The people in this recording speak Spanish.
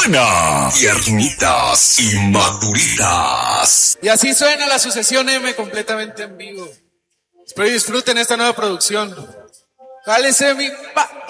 suena Tiernitas y Maduritas. Y así suena la sucesión M completamente en vivo. Espero y disfruten esta nueva producción. Cálense mi...